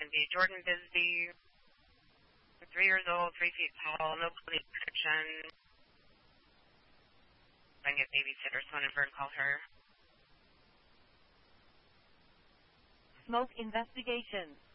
going to be Jordan Bisbee, 3 years old, 3 feet tall, no police protection. I can get babysitter, so I'm going to call her. Smoke investigation.